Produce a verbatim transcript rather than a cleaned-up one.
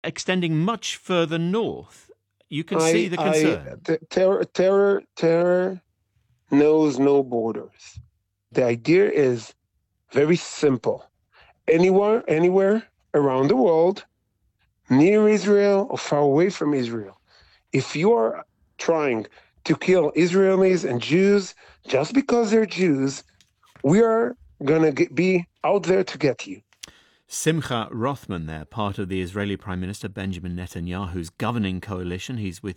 extending much further north. You can I, see the concern. I, t- terror, terror, terror knows no borders. The idea is very simple. Anywhere, anywhere around the world, near Israel or far away from Israel, if you are trying to kill Israelis and Jews just because they're Jews, we are going to be out there to get you. Simcha Rothman there, part of the Israeli Prime Minister Benjamin Netanyahu's governing coalition. He's with